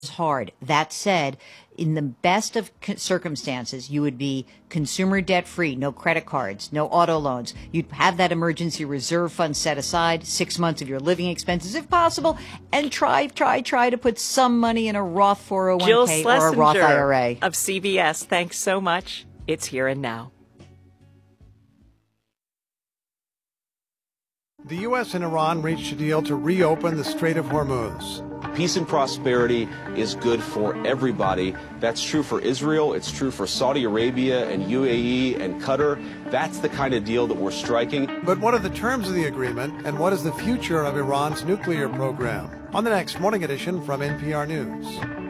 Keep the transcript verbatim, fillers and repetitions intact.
hard. That said, in the best of circumstances, you would be consumer debt free, no credit cards, no auto loans. You'd have that emergency reserve fund set aside, six months of your living expenses if possible, and try, try, try to put some money in a Roth four oh one k or a Roth I R A. Of C B S, thanks so much. It's Here and Now. The U S and Iran reached a deal to reopen the Strait of Hormuz. Peace and prosperity is good for everybody. That's true for Israel. It's true for Saudi Arabia and U A E and Qatar. That's the kind of deal that we're striking. But what are the terms of the agreement, and what is the future of Iran's nuclear program? On the next Morning Edition from N P R News.